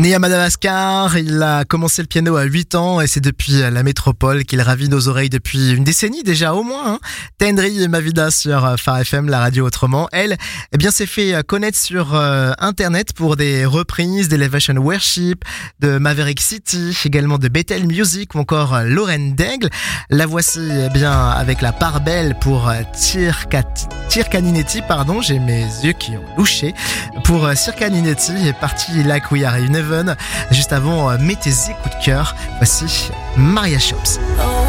Né à Madagascar, il a commencé le piano à 8 ans et c'est depuis la métropole qu'il ravit nos oreilles depuis une décennie déjà au moins. Tendry et Mavida sur Phare FM, la radio autrement. Elle, s'est fait connaître sur Internet pour des reprises d'Elevation Worship, de Maverick City, également de Bethel Music ou encore Lorraine Daigle. La voici avec la part belle pour Circaninetti, j'ai mes yeux qui ont louché. Pour Circaninetti est parti Like We Are in Heaven. Juste avant, mets tes coups de cœur. Voici Maria Shops.